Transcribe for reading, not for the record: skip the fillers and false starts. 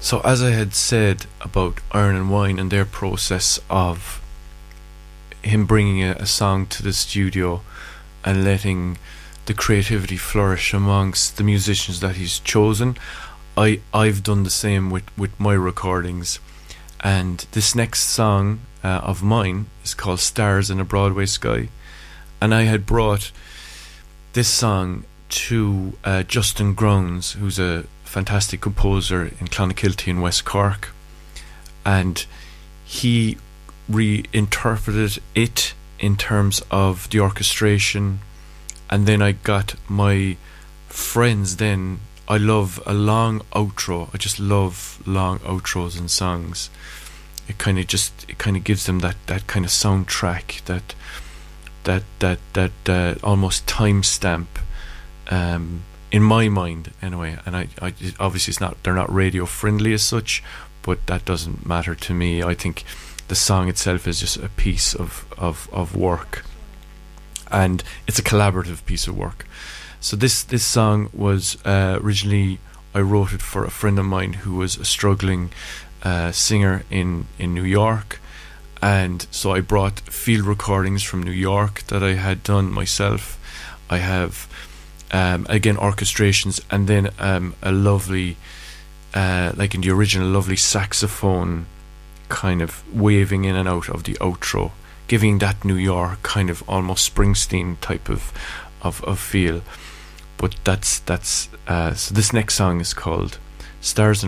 So, as I had said about Iron and Wine and their process of him bringing a song to the studio and letting the creativity flourish amongst the musicians that he's chosen, I've done the same with my recordings. And this next song of mine is called Stars in a Broadway Sky. And I had brought this song to Justin Grounds, who's a fantastic composer in Clonakilty in West Cork. And he reinterpreted it in terms of the orchestration. And then I got my friends then. I love a long outro. I just love long outros in songs. It kind of gives them that kind of soundtrack, that almost timestamp, in my mind anyway. And I obviously they're not radio friendly as such, but that doesn't matter to me. I think the song itself is just a piece of work, and it's a collaborative piece of work. So this song was originally, I wrote it for a friend of mine who was a struggling singer in New York, and so I brought field recordings from New York that I had done myself. I have again orchestrations, and then a lovely like in the original, lovely saxophone kind of waving in and out of the outro, giving that New York kind of almost Springsteen type of feel. But that's so this next song is called Stars in